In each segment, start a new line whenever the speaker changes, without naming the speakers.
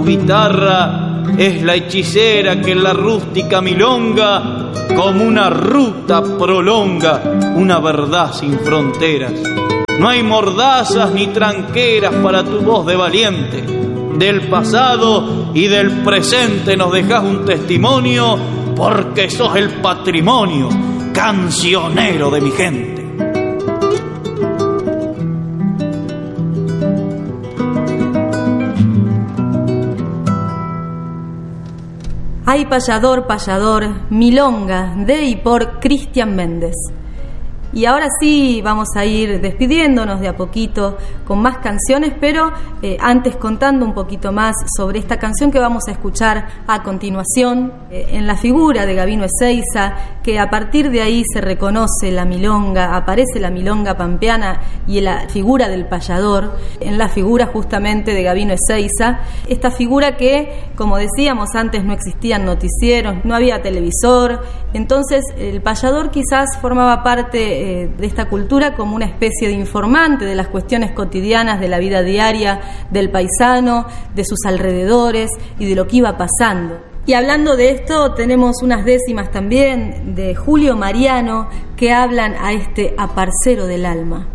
guitarra es la hechicera que en la rústica milonga como una ruta prolonga una verdad sin fronteras. No hay mordazas ni tranqueras para tu voz de valiente. Del pasado y del presente nos dejás un testimonio, porque sos el patrimonio cancionero de mi gente.
Ay, payador, payador, milonga, de y por Cristian Méndez. Y ahora sí vamos a ir despidiéndonos de a poquito con más canciones, pero antes contando un poquito más sobre esta canción que vamos a escuchar a continuación, en la figura de Gabino Ezeiza, que a partir de ahí se reconoce la milonga, aparece la milonga pampeana y la figura del payador, en la figura justamente de Gabino Ezeiza, esta figura que, como decíamos antes, no existían noticieros, no había televisor, entonces el payador quizás formaba parte de esta cultura como una especie de informante de las cuestiones cotidianas de la vida diaria del paisano, de sus alrededores y de lo que iba pasando. Y hablando de esto, tenemos unas décimas también de Julio Mariano que hablan a este aparcero del alma.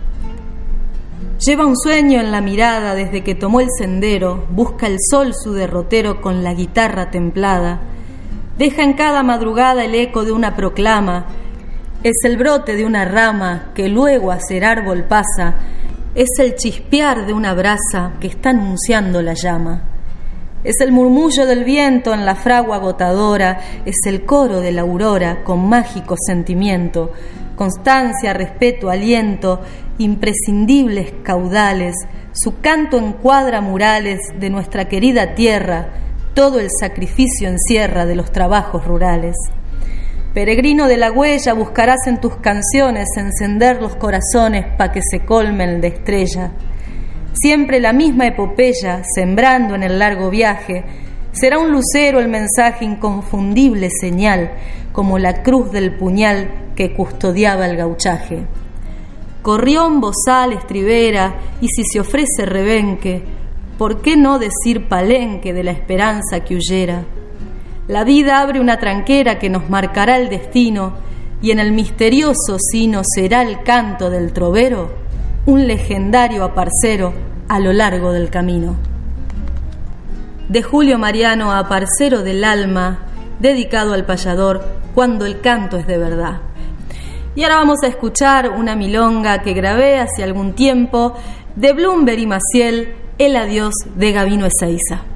Lleva un sueño en la mirada desde que tomó el sendero, busca el sol su derrotero con la guitarra templada, deja en cada madrugada el eco de una proclama. Es el brote de una rama que luego a ser árbol pasa, es el chispear de una brasa que está anunciando la llama. Es el murmullo del viento en la fragua agotadora, es el coro de la aurora con mágico sentimiento, constancia, respeto, aliento, imprescindibles caudales, su canto encuadra murales de nuestra querida tierra, todo el sacrificio encierra de los trabajos rurales. Peregrino de la huella, buscarás en tus canciones encender los corazones pa' que se colmen de estrella. Siempre la misma epopeya, sembrando en el largo viaje, será un lucero el mensaje inconfundible señal, como la cruz del puñal que custodiaba el gauchaje. Corrión, bozal, estribera, y si se ofrece rebenque, ¿por qué no decir palenque de la esperanza que huyera? La vida abre una tranquera que nos marcará el destino, y en el misterioso sino será el canto del trovero, un legendario aparcero a lo largo del camino. De Julio Mariano a Aparcero del alma, dedicado al payador cuando el canto es de verdad. Y ahora vamos a escuchar una milonga que grabé hace algún tiempo de Bloomberg y Maciel, El adiós de Gabino Ezeiza.